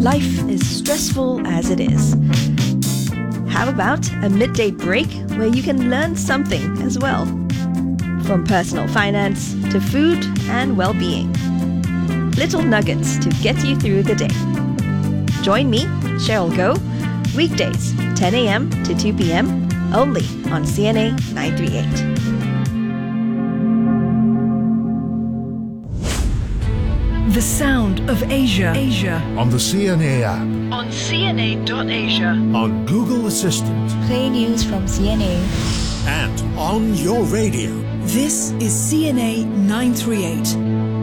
life is stressful as it is. How about a midday break where you can learn something as well? From personal finance to food and well-being. Little nuggets to get you through the day. Join me, Cheryl Goh, weekdays 10 a.m. to 2 p.m. only on CNA 938. The sound of Asia. On the CNA app. On CNA.Asia. On Google Assistant. Play news from CNA. And on your radio. This is CNA 938.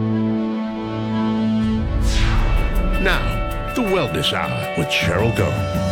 Now, the Wellness Hour with Cheryl Goh.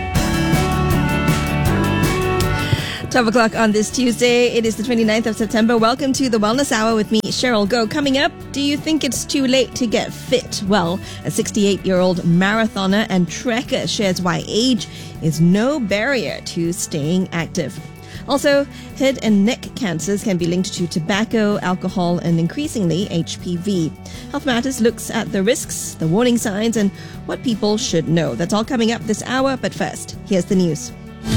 12 o'clock on this Tuesday. It is the 29th of September. Welcome to the Wellness Hour with me, Cheryl Goh. Coming up, do you think it's too late to get fit? Well, a 68-year-old marathoner and trekker shares why age is no barrier to staying active. Also, head and neck cancers can be linked to tobacco, alcohol, and increasingly HPV. Health Matters looks at the risks, the warning signs, and what people should know. That's all coming up this hour, but first, here's the news.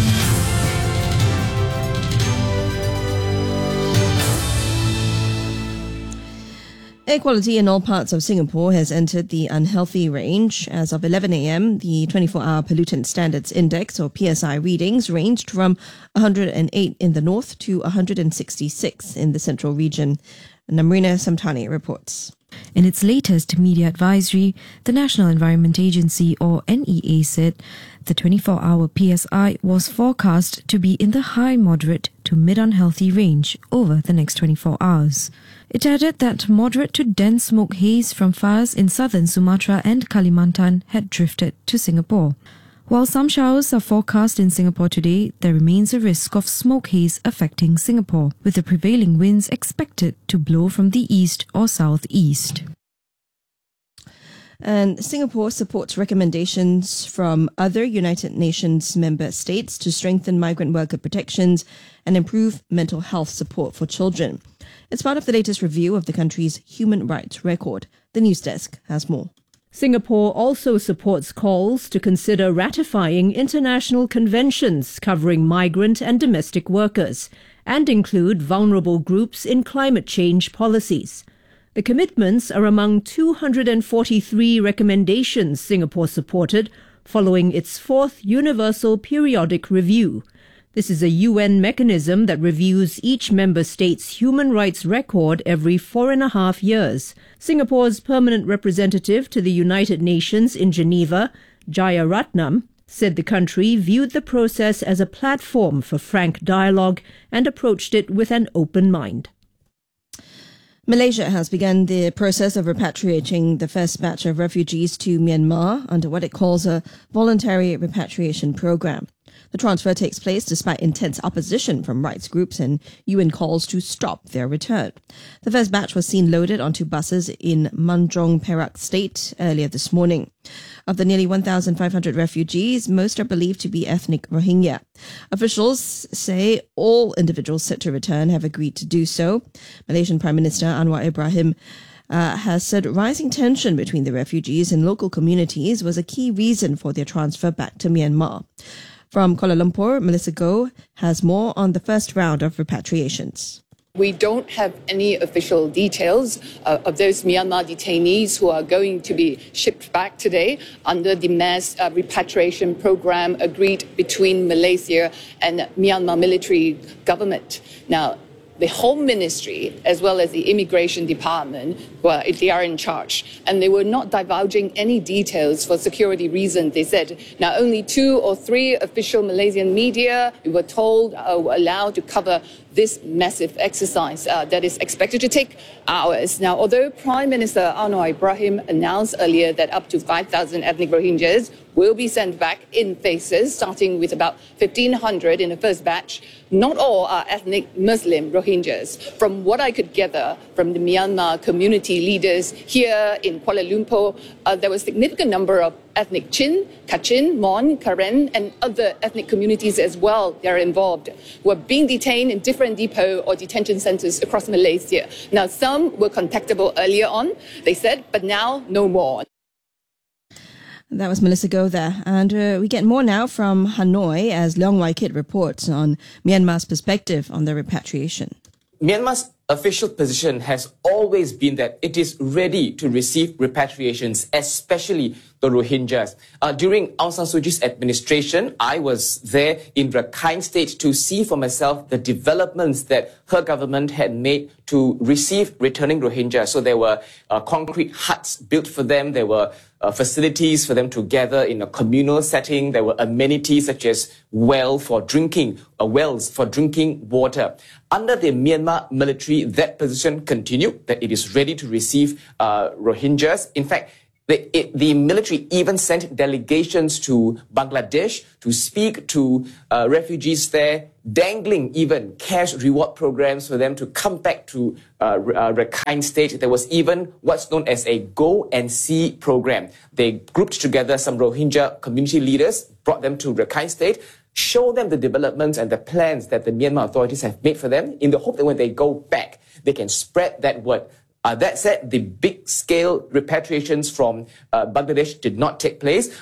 Air quality in all parts of Singapore has entered the unhealthy range. As of 11 a.m., the 24-hour Pollutant Standards Index, or PSI, readings ranged from 108 in the north to 166 in the central region. Namrina Samtani reports. In its latest media advisory, the National Environment Agency, or NEA, said the 24-hour PSI was forecast to be in the high moderate to mid-unhealthy range over the next 24 hours. It added that moderate to dense smoke haze from fires in southern Sumatra and Kalimantan had drifted to Singapore. While some showers are forecast in Singapore today, there remains a risk of smoke haze affecting Singapore, with the prevailing winds expected to blow from the east or southeast. And Singapore supports recommendations from other United Nations member states to strengthen migrant worker protections and improve mental health support for children. It's part of the latest review of the country's human rights record. The News Desk has more. Singapore also supports calls to consider ratifying international conventions covering migrant and domestic workers and include vulnerable groups in climate change policies. The commitments are among 243 recommendations Singapore supported following its fourth Universal Periodic Review. This is a UN mechanism that reviews each member state's human rights record every 4.5 years. Singapore's permanent representative to the United Nations in Geneva, Jayaratnam, said the country viewed the process as a platform for frank dialogue and approached it with an open mind. Malaysia has begun the process of repatriating the first batch of refugees to Myanmar under what it calls a voluntary repatriation program. The transfer takes place despite intense opposition from rights groups and UN calls to stop their return. The first batch was seen loaded onto buses in Manjong, Perak State earlier this morning. Of the nearly 1,500 refugees, most are believed to be ethnic Rohingya. Officials say all individuals set to return have agreed to do so. Malaysian Prime Minister Anwar Ibrahim has said rising tension between the refugees and local communities was a key reason for their transfer back to Myanmar. From Kuala Lumpur, Melissa Goh has more on the first round of repatriations. We don't have any official details of those Myanmar detainees who are going to be shipped back today under the mass repatriation program agreed between Malaysia and Myanmar military government. Now, the Home Ministry, as well as the Immigration Department, they are in charge. And they were not divulging any details for security reasons. They said now only 2 or 3 official Malaysian media, we were told, were allowed to cover this massive exercise that is expected to take hours. Now, although Prime Minister Anwar Ibrahim announced earlier that up to 5,000 ethnic Rohingyas will be sent back in phases, starting with about 1,500 in the first batch, not all are ethnic Muslim Rohingyas. From what I could gather from the Myanmar community leaders here in Kuala Lumpur, there was a significant number of ethnic Chin, Kachin, Mon, Karen, and other ethnic communities as well that are involved, who are being detained in different depot or detention centers across Malaysia. Now, some were contactable earlier on, they said, but now no more. That was Melissa Goh there. And we get more now from Hanoi as Leong Wai Kit reports on Myanmar's perspective on the repatriation. Myanmar's official position has always been that it is ready to receive repatriations, especially the Rohingyas. During Aung San Suu Kyi's administration, I was there in Rakhine State to see for myself the developments that her government had made to receive returning Rohingyas. So there were concrete huts built for them. There were facilities for them to gather in a communal setting. There were amenities such as wells for drinking water. Under the Myanmar military, that position continued, that it is ready to receive Rohingyas. In fact, the military even sent delegations to Bangladesh to speak to refugees there, dangling even cash reward programs for them to come back to Rakhine State. There was even what's known as a Go and See program. They grouped together some Rohingya community leaders, brought them to Rakhine State, show them the developments and the plans that the Myanmar authorities have made for them in the hope that when they go back, they can spread that word. That said, the big-scale repatriations from Bangladesh did not take place.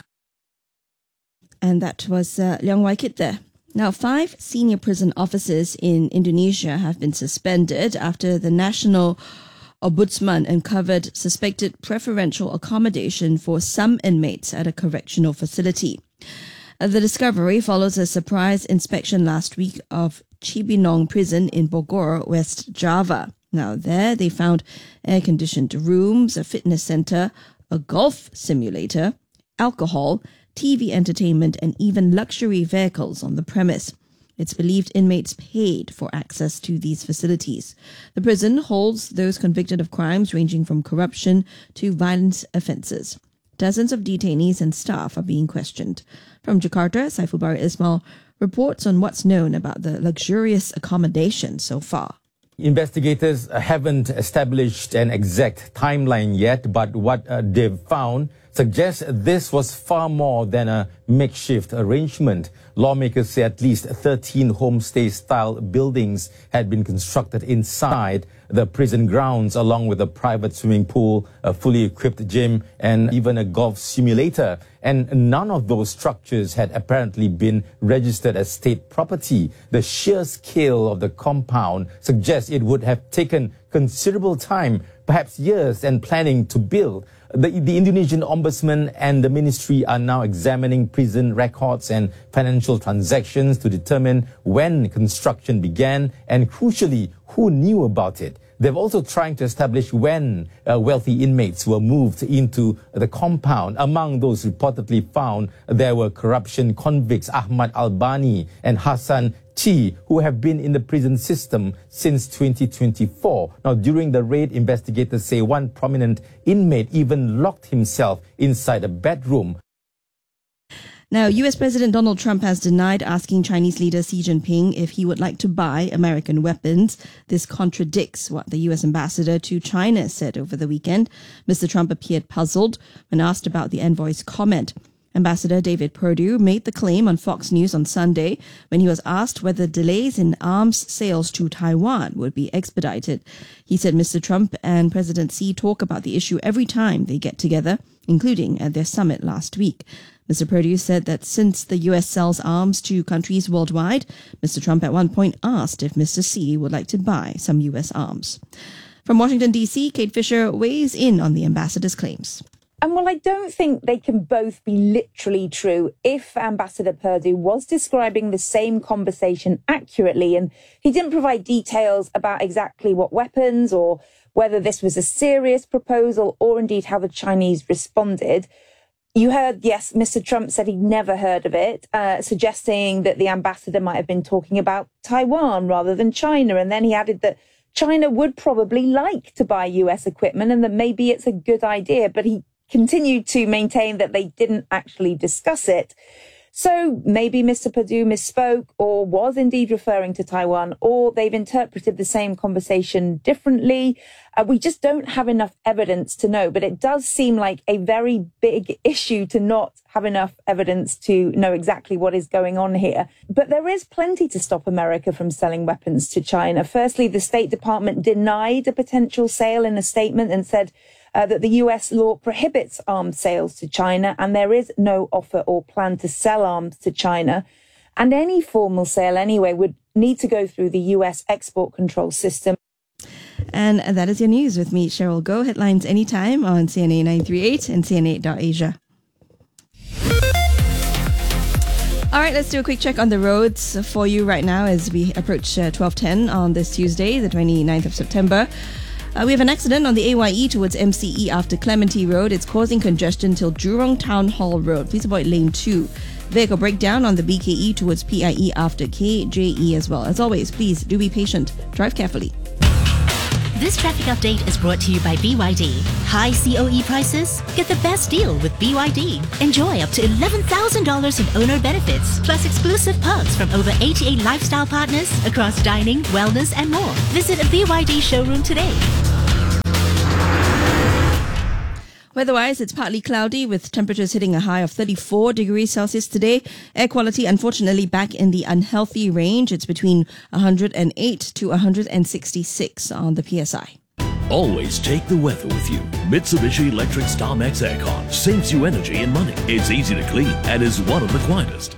And that was Leong Wai Kit there. Now, 5 senior prison officers in Indonesia have been suspended after the National Ombudsman uncovered suspected preferential accommodation for some inmates at a correctional facility. The discovery follows a surprise inspection last week of Cibinong prison in Bogor, West Java. Now there they found air-conditioned rooms, a fitness center, a golf simulator, alcohol, TV entertainment, and even luxury vehicles on the premise. It's believed inmates paid for access to these facilities. The prison holds those convicted of crimes ranging from corruption to violence offences. Dozens of detainees and staff are being questioned. From Jakarta, Saiful Bahri Ismail reports on what's known about the luxurious accommodation so far. Investigators haven't established an exact timeline yet, but what they've found suggests this was far more than a makeshift arrangement. Lawmakers say at least 13 homestay-style buildings had been constructed inside the prison grounds, along with a private swimming pool, a fully equipped gym, and even a golf simulator. And none of those structures had apparently been registered as state property. The sheer scale of the compound suggests it would have taken considerable time, perhaps years, and planning to build. The Indonesian Ombudsman and the ministry are now examining prison records and financial transactions to determine when construction began and, crucially, who knew about it. They're also trying to establish when wealthy inmates were moved into the compound. Among those reportedly found, there were corruption convicts Ahmad Albani and Hassan Chi, who have been in the prison system since 2024. Now, during the raid, investigators say one prominent inmate even locked himself inside a bedroom. Now, US President Donald Trump has denied asking Chinese leader Xi Jinping if he would like to buy American weapons. This contradicts what the US ambassador to China said over the weekend. Mr. Trump appeared puzzled when asked about the envoy's comment. Ambassador David Perdue made the claim on Fox News on Sunday when he was asked whether delays in arms sales to Taiwan would be expedited. He said Mr. Trump and President Xi talk about the issue every time they get together, including at their summit last week. Mr. Perdue said that since the U.S. sells arms to countries worldwide, Mr. Trump at one point asked if Mr. Xi would like to buy some U.S. arms. From Washington, D.C., Kate Fisher weighs in on the ambassador's claims. And while I don't think they can both be literally true, if Ambassador Perdue was describing the same conversation accurately and he didn't provide details about exactly what weapons or whether this was a serious proposal or indeed how the Chinese responded, you heard, yes, Mr. Trump said he'd never heard of it, suggesting that the ambassador might have been talking about Taiwan rather than China. And then he added that China would probably like to buy US equipment and that maybe it's a good idea, but he continued to maintain that they didn't actually discuss it. So maybe Mr. Perdue misspoke or was indeed referring to Taiwan, or they've interpreted the same conversation differently. We just don't have enough evidence to know, but it does seem like a very big issue to not have enough evidence to know exactly what is going on here. But there is plenty to stop America from selling weapons to China. Firstly, the State Department denied a potential sale in a statement and said that the US law prohibits arms sales to China, and there is no offer or plan to sell arms to China. And any formal sale anyway would need to go through the US export control system. And that is your news with me, Cheryl Goh. Headlines anytime on CNA 938 and CNA.Asia. All right, let's do a quick check on the roads for you right now as we approach 12:10 on this Tuesday, the 29th of September. We have an accident on the AYE towards MCE after Clementi Road. It's causing congestion till Jurong Town Hall Road. Please avoid lane 2. Vehicle breakdown on the BKE towards PIE after KJE as well. As always, please do be patient. Drive carefully. This traffic update is brought to you by BYD. High COE prices? Get the best deal with BYD. Enjoy up to $11,000 in owner benefits, plus exclusive perks from over 88 lifestyle partners across dining, wellness, and more. Visit a BYD showroom today. Weather-wise, it's partly cloudy with temperatures hitting a high of 34 degrees Celsius today. Air quality, unfortunately, back in the unhealthy range. It's between 108 to 166 on the PSI. Always take the weather with you. Mitsubishi Electric StarMax Aircon saves you energy and money. It's easy to clean and is one of the quietest.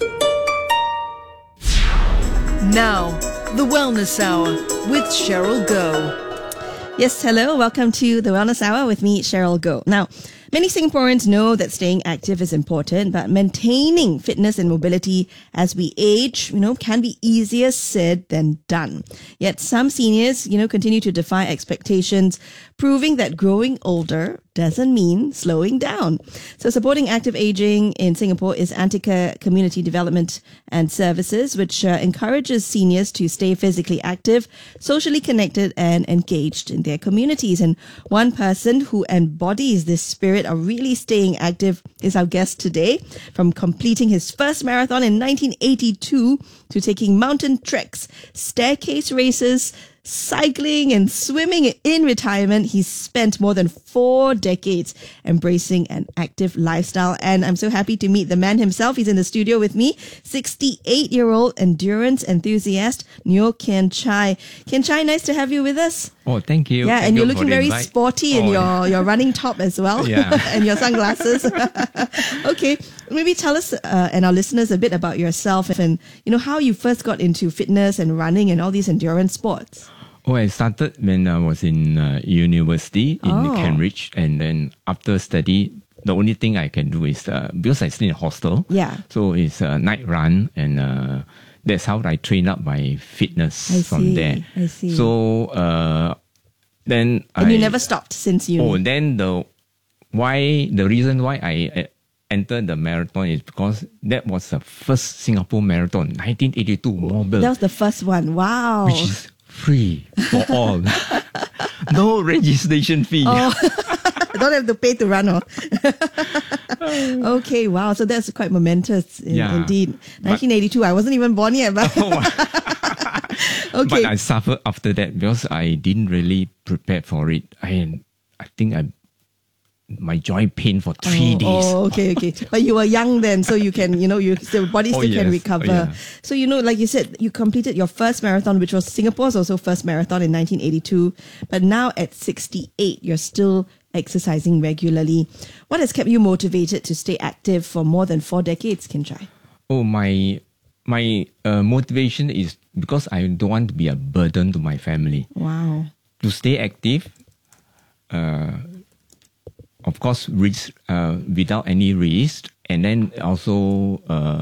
Now, the Wellness Hour with Cheryl Goh. Yes, hello. Welcome to the Wellness Hour with me, Cheryl Goh. Now, many Singaporeans know that staying active is important, but maintaining fitness and mobility as we age, can be easier said than done. Yet some seniors, continue to defy expectations, proving that growing older doesn't mean slowing down. So supporting active aging in Singapore is Antica Community Development and Services, which encourages seniors to stay physically active, socially connected and engaged in their communities. And one person who embodies this spirit of really staying active is our guest today. From completing his first marathon in 1982 to taking mountain treks, staircase races, cycling and swimming in retirement, he's spent more than 4 decades embracing an active lifestyle. And I'm so happy to meet the man himself. He's in the studio with me, 68-year-old endurance enthusiast, Neo Kian Chai. Kian Chai, nice to have you with us. Oh, thank you. Yeah, thank and you're you looking very sporty in your running top as well. Yeah. And your sunglasses. Okay, maybe tell us and our listeners a bit about yourself and, how you first got into fitness and running and all these endurance sports. Oh, I started when I was in university in Cambridge, and then after study, the only thing I can do is, because I stay in a hostel, so it's a night run, and that's how I train up my fitness from there. I see. So then you never stopped since uni. Oh, then the reason why I entered the marathon is because that was the first Singapore marathon, 1982, Mobile. That was the first one. Wow. Which is free for all. No registration fee. Oh. Don't have to pay to run. Okay, wow. So that's quite momentous indeed. 1982, I wasn't even born yet. But okay. But I suffered after that because I didn't really prepare for it. I think my joint pain for 3 days. Oh, okay. But you were young then, so you can, your body still can recover. Yeah. So, like you said, you completed your first marathon, which was Singapore's also first marathon in 1982. But now at 68, you're still exercising regularly. What has kept you motivated to stay active for more than 4 decades, Kian Chai? Oh, my motivation is because I don't want to be a burden to my family. Wow. To stay active, of course, risk, without any risk, and then also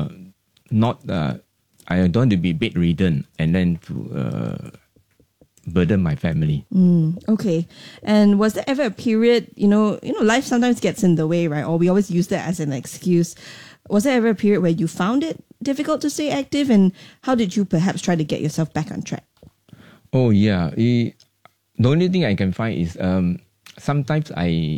I don't want to be bedridden, and then to burden my family. Okay. And was there ever a period, life sometimes gets in the way, right? Or we always use that as an excuse. Was there ever a period where you found it difficult to stay active, and how did you perhaps try to get yourself back on track? Oh yeah, the only thing I can find is sometimes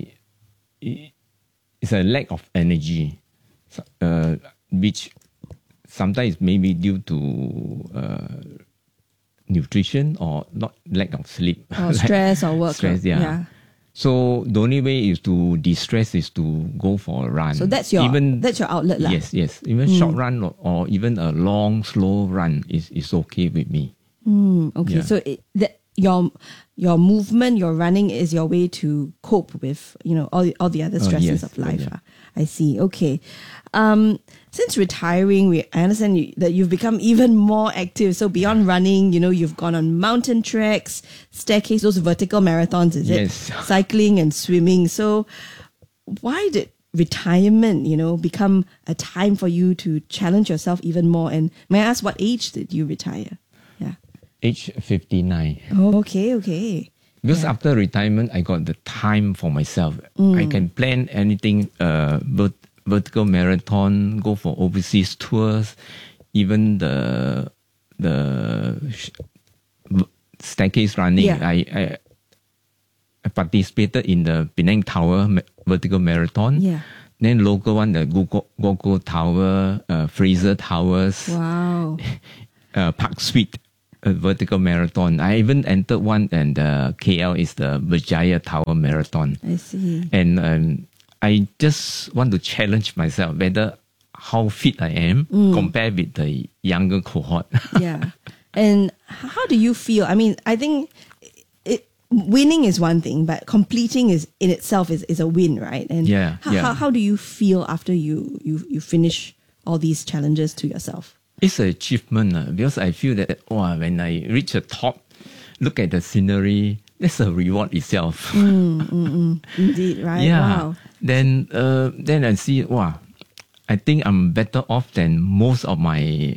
it's a lack of energy, which sometimes may be due to nutrition or not lack of sleep. Or stress or work. Stress, yeah. So the only way is to de-stress is to go for a run. So that's your outlet, lah. Yes. Even short run or even a long, slow run is okay with me. Okay, Yeah. so your movement, your running is your way to cope with, all the other stresses of life. Yeah. I see. Okay. Since retiring, I understand that you've become even more active. So beyond running, you've gone on mountain treks, staircase, those vertical marathons, is it? Yes. Cycling and swimming. So why did retirement, become a time for you to challenge yourself even more? And may I ask, what age did you retire? Yeah. Age 59. Oh, okay. Because after retirement, I got the time for myself. I can plan anything, vertical marathon, go for overseas tours, even the staircase running. Yeah. I participated in the Penang Tower vertical marathon. Yeah. Then local one, the Gogo Tower, Fraser Towers. Wow. Park Suite vertical marathon. I even entered one, and KL is the Berjaya Tower Marathon. I see. And I just want to challenge myself whether how fit I am compared with the younger cohort. Yeah. And how do you feel? I mean, I think winning is one thing, but completing in itself is a win, right? And how do you feel after you finish all these challenges to yourself? It's an achievement because I feel that when I reach the top, look at the scenery, that's a reward itself. Indeed, right? Yeah. Wow. Then I see, I think I'm better off than most of my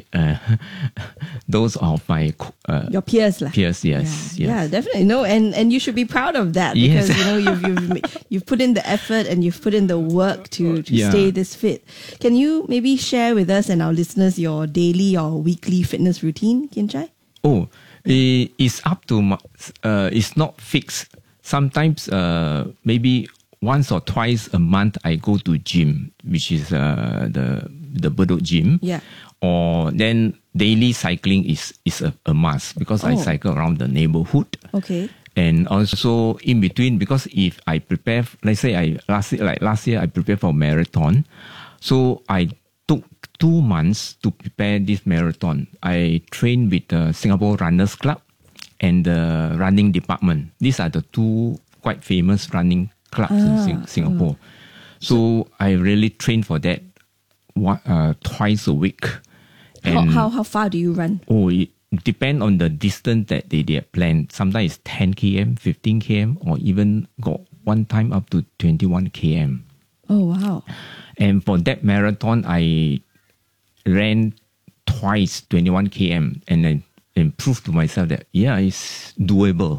those of my your peers, Peers, yes. Yeah, definitely. No, and you should be proud of that because you've put in the effort and you've put in the work to stay this fit. Can you maybe share with us and our listeners your daily or weekly fitness routine, Kian Chai? Oh, it's up to it's not fixed. Sometimes maybe once or twice a month I go to gym, which is the Bedok gym. Yeah. Or then daily cycling is a must because I cycle around the neighborhood. Okay. And also in between, because if I prepare, let's say last year I prepared for marathon, so I took 2 months to prepare this marathon. I trained with the Singapore Runners Club and the running department. These are the two quite famous running clubs in Singapore. So I really train for that twice a week. And how far do you run? It depends on the distance that they have planned. Sometimes it's 10 km, 15 km, or even got one time up to 21 km. Oh, wow. And for that marathon, I ran twice 21 km and proved to myself that, it's doable.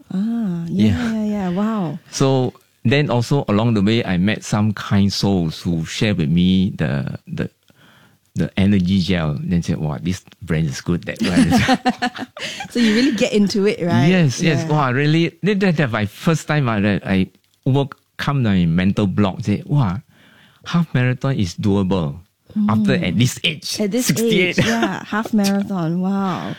Yeah. Wow. So then also along the way, I met some kind souls who shared with me the energy gel. Then said, this brand is good. That brand. So you really get into it, right? Yes. Wow, really. That's my first time I overcome the mental block. Say, half marathon is doable after at this age. At this 68. age, half marathon. Wow.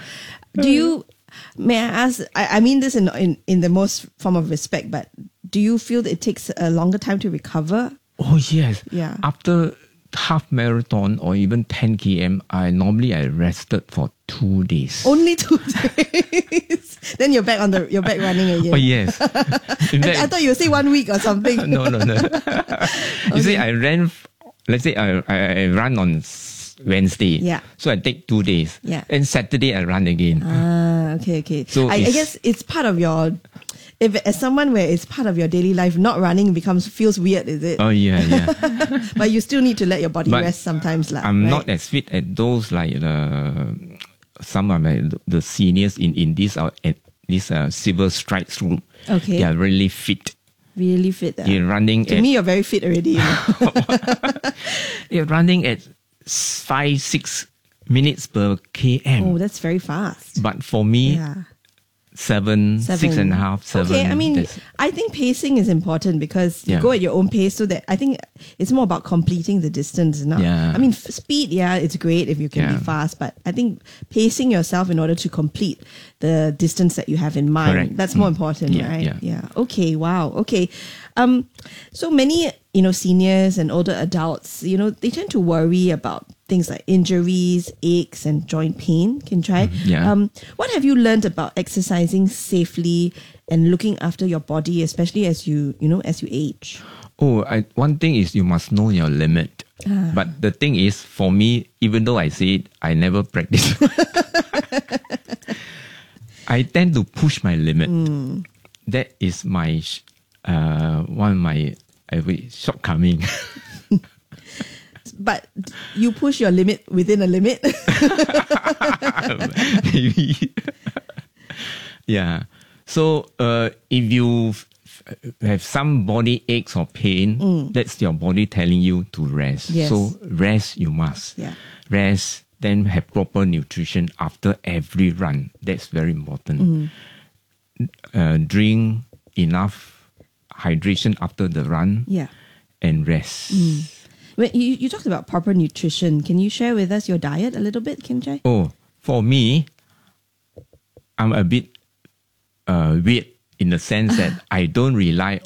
May I ask, I mean this in the most form of respect, but do you feel that it takes a longer time to recover? Oh, yes. Yeah. After half marathon or even 10 km, I rested for 2 days. Only 2 days? Then you're back running again. Oh, yes. I thought you would say 1 week or something. No. You see, I ran, let's say I run on Wednesday. Yeah. So I take 2 days. Yeah. And Saturday I run again. Okay. So I guess it's part of your, as someone where it's part of your daily life, not running feels weird, is it? Oh, yeah. But you still need to let your body rest sometimes. I'm not as fit as those some of the seniors in this Civil Strikes group. Okay. They are really fit. Really fit. You're running to me, you're very fit already. You're running at 5-6 minutes per km. Oh, that's very fast. But for me, 7, 6.5, 7. Okay, I mean, I think pacing is important because you go at your own pace, so that I think it's more about completing the distance. I mean, speed, it's great if you can be fast, but I think pacing yourself in order to complete the distance that you have in mind, correct. That's more important, right? Yeah. Okay, wow. Okay. So many, seniors and older adults, they tend to worry about things like injuries, aches, and joint pain. Can try. What have you learned about exercising safely and looking after your body, especially as you age? One thing is you must know your limit. But the thing is, for me, even though I say it, I never practice. I tend to push my limit. That is my one of my shortcoming. But you push your limit within a limit. Maybe. Yeah. So if you have some body aches or pain, that's your body telling you to rest. Yes. So rest you must. Rest, then have proper nutrition after every run. That's very important. Drink enough hydration after the run. And rest. When you talked about proper nutrition. Can you share with us your diet a little bit, Kim Chai? For me, I'm a bit weird in the sense that I don't rely